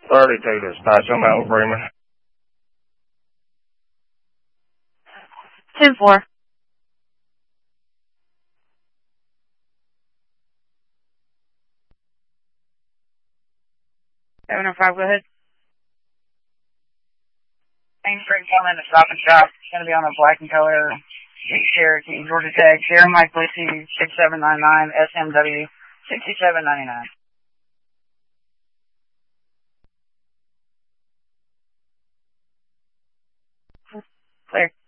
32 dispatch, I'm out with Bremen. 10-4. 705, go ahead. Main Street coming to Stop and Shop. It's going to be on a black and color Cherokee, Georgia Tech, Sierra Mike Lucy, 6799, SMW, 6799. Clear.